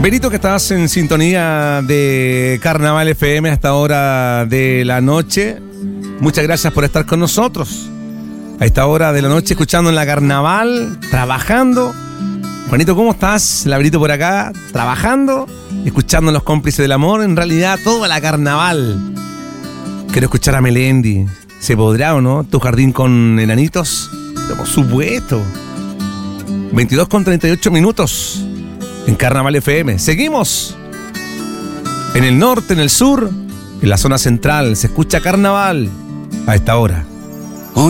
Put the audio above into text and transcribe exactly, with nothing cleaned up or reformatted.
Benito, que estás en sintonía de Carnaval F M a esta hora de la noche. Muchas gracias por estar con nosotros a esta hora de la noche, escuchando en la Carnaval, trabajando. Juanito, ¿cómo estás? La Benito por acá, trabajando, escuchando Los Cómplices del Amor. En realidad, toda la Carnaval. Quiero escuchar a Melendi. ¿Se podrá o no? ¿Tu jardín con enanitos? Por supuesto. veintidós con treinta y ocho minutos en Carnaval F M. Seguimos. En el norte, en el sur, en la zona central, se escucha Carnaval a esta hora.